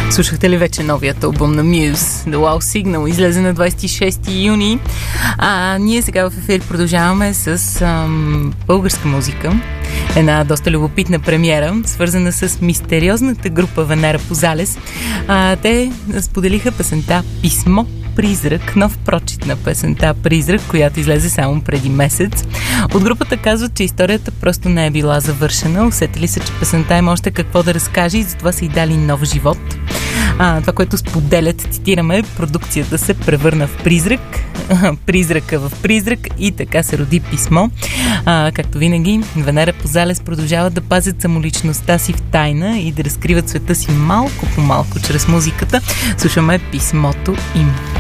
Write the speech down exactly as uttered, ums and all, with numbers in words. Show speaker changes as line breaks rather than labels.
Слушахте ли вече новият албум на Muse, The Wow Signal, излезе на двадесет и шести юни. А ние сега в ефир продължаваме с ам, българска музика. Една доста любопитна премиера, свързана с мистериозната група Венера по залез. А, те споделиха песента "Писмо Призрак", нов прочит на песента "Призрак", която излезе само преди месец. От групата казват, че историята просто не е била завършена. Усетили се, че песента има още какво да разкаже и затова са й дали нов живот. А, това, което споделят, цитираме: "Продукцията се превърна в призрак, призрака в призрак и така се роди писмо". А, както винаги, Венера по залез продължават да пазят самоличността си в тайна и да разкриват света си малко по малко чрез музиката. Слушаме писмото им.